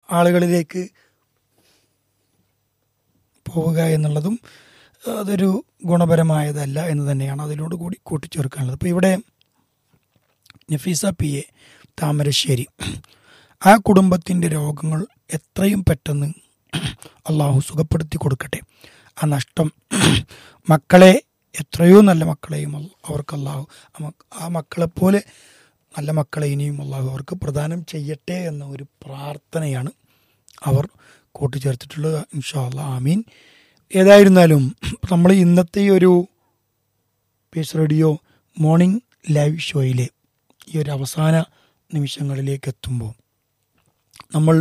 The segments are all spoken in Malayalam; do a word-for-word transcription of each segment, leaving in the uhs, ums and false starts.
ആളുകളിലേക്ക് പോവുക എന്നുള്ളതും അതൊരു ഗുണപരമായതല്ല എന്ന് തന്നെയാണ് അതിനോട് കൂടി കൂട്ടിച്ചേർക്കാനുള്ളത്. അപ്പോൾ ഇവിടെ നഫീസ പി എ താമരശ്ശേരി, ആ കുടുംബത്തിൻ്റെ രോഗങ്ങൾ എത്രയും പെട്ടെന്ന് അള്ളാഹു സുഖപ്പെടുത്തി കൊടുക്കട്ടെ. ആ നഷ്ടം മക്കളെ, എത്രയോ നല്ല മക്കളെയും അവർക്ക് അള്ളാഹു ആ മക്കളെപ്പോലെ നല്ല മക്കളെ ഇനിയും അള്ളാഹു അവർക്ക് പ്രദാനം ചെയ്യട്ടെ എന്ന ഒരു പ്രാർത്ഥനയാണ് അവർ കൂട്ടിച്ചേർത്തിട്ടുള്ളത്. ഇൻഷാ അല്ലാഹ്, ആമീൻ. ഏതായിരുന്നാലും നമ്മൾ ഇന്നത്തെ ഈ ഒരു പീസ് റേഡിയോ മോർണിംഗ് ലൈവ് ഷോയിലെ ഈ ഒരു അവസാന നിമിഷങ്ങളിലേക്ക് എത്തുമ്പോൾ നമ്മൾ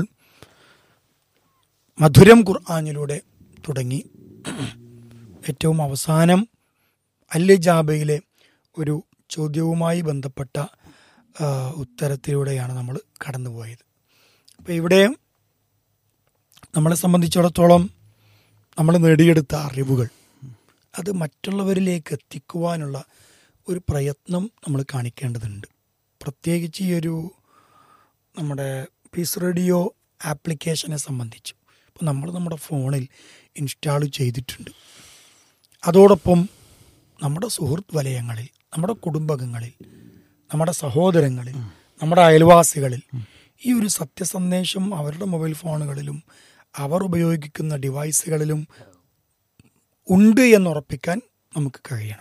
മധുരം ഖുർആനിലൂടെ തുടങ്ങി ഏറ്റവും അവസാനം അൽ ജാബയിലെ ഒരു ചോദ്യവുമായി ബന്ധപ്പെട്ട ഉത്തരത്തിലൂടെയാണ് നമ്മൾ കടന്നുപോയത്. അപ്പോൾ ഇവിടെ നമ്മളെ സംബന്ധിച്ചിടത്തോളം നമ്മൾ നേടിയെടുത്ത അറിവുകൾ അത് മറ്റുള്ളവരിലേക്ക് എത്തിക്കുവാനുള്ള ഒരു പ്രയത്നം നമ്മൾ കാണിക്കേണ്ടതുണ്ട്. പ്രത്യേകിച്ച് ഈ ഒരു നമ്മുടെ പീസ് റേഡിയോ ആപ്ലിക്കേഷനെ സംബന്ധിച്ചു ഇപ്പോൾ നമ്മൾ നമ്മുടെ ഫോണിൽ ഇൻസ്റ്റാൾ ചെയ്തിട്ടുണ്ട്. അതോടൊപ്പം നമ്മുടെ സുഹൃത്ത് വലയങ്ങളിൽ, നമ്മുടെ കുടുംബങ്ങളിൽ, നമ്മുടെ സഹോദരങ്ങളിൽ, നമ്മുടെ അയൽവാസികളിൽ ഈ ഒരു സത്യസന്ദേശം അവരുടെ മൊബൈൽ ഫോണുകളിലും അവർ ഉപയോഗിക്കുന്ന ഡിവൈസുകളിലും ഉണ്ട് എന്നുറപ്പിക്കാൻ നമുക്ക് കഴിയണം.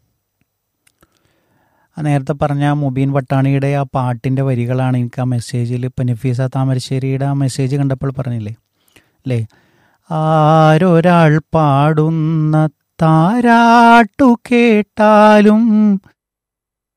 നേരത്തെ പറഞ്ഞ മുബീൻ വട്ടാണിയുടെ ആ പാട്ടിൻ്റെ വരികളാണ് എനിക്ക് ആ മെസ്സേജിൽ ഇപ്പം നഫീസ താമരശ്ശേരിയുടെ ആ മെസ്സേജ് കണ്ടപ്പോൾ പറഞ്ഞില്ലേ അല്ലേ, ആരൊരാൾ പാടുന്ന താരാട്ടു കേട്ടാലും